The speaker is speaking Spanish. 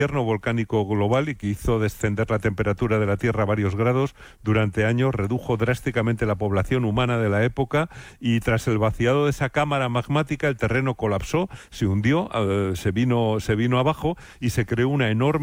invierno volcánico global y que hizo descender la temperatura de la Tierra a varios grados durante años, redujo drásticamente la población humana de la época y tras el vaciado de esa cámara magmática el terreno colapsó, se hundió, se vino abajo y se creó una enorme